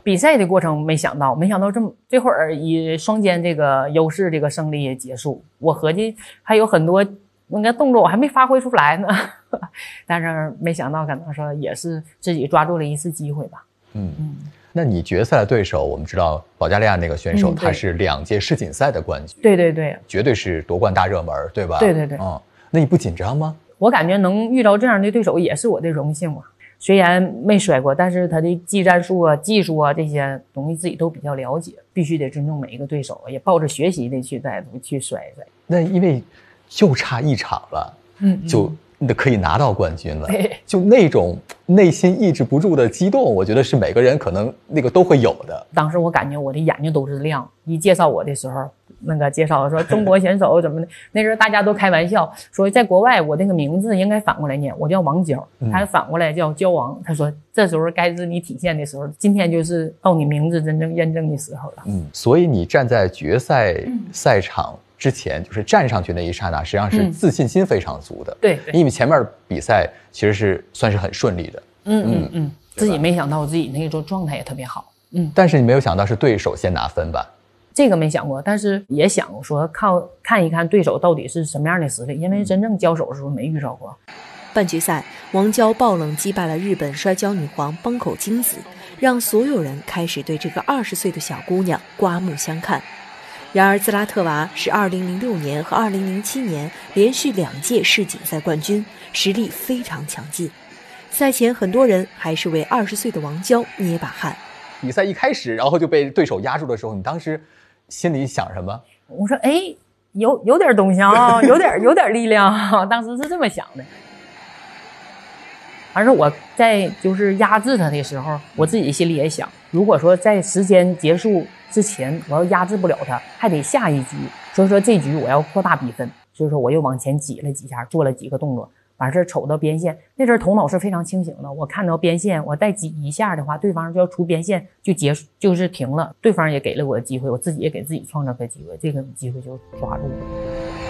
比赛的过程没想到这会儿以双肩这个优势这个胜利结束，我合计还有很多那个动作我还没发挥出来呢，但是没想到可能说也是自己抓住了一次机会吧。 那你决赛的对手，我们知道保加利亚那个选手，他是2届世锦赛的冠军， 对， 绝对是夺冠大热门，对吧？ 对， 那你不紧张吗？ 我感觉能遇到这样的对手也是我的荣幸啊。虽然没摔过，但是他的技战术啊、技术啊这些东西自己都比较了解，必须得尊重每一个对手，也抱着学习的去态度去摔。 那因为就差一场了，就可以拿到冠军了，就那种内心抑制不住的激动，我觉得是每个人可能那个都会有的。 当时我感觉我的眼睛都是亮，一介绍我的时候，那个介绍说中国选手怎么的，那时候大家都开玩笑说，在国外我那个名字应该反过来念，我叫王娇，他反过来叫娇王。他说这时候该是你体现的时候，今天就是到你名字真正验证的时候了。 所以你站在决赛赛场之前，就是站上去那一刹那，实际上是自信心非常足的。 对， 因为前面比赛其实是算是很顺利的。 自己没想到自己那种状态也特别好。 但是你没有想到是对手先拿分吧？ 这个没想过，但是也想说看一看对手到底是什么样的实力，因为真正交手的时候没遇到过。 半决赛，王娇爆冷击败了日本摔跤女皇崩口京子，让所有人开始对这个20岁的小姑娘刮目相看。然而兹拉特娃是2006年和2007年连续2届世锦赛冠军，实力非常强劲。赛前很多人还是为20岁的王娇捏把汗。 比赛一开始然后就被对手压住的时候，你当时心里想什么？ 我说有点东西啊，有点力量啊，当时是这么想的。而是我在就是压制他的时候，我自己心里也想，如果说在时间结束之前我要压制不了他，还得下一局，所以说这局我要扩大比分，所以说我又往前挤了几下，做了几个动作，完事瞅到边线，那阵头脑是非常清醒的，我看到边线，我再挤一下的话，对方就要出边线就结束，就是停了，对方也给了我机会，我自己也给自己创造个机会，这个机会就抓住了。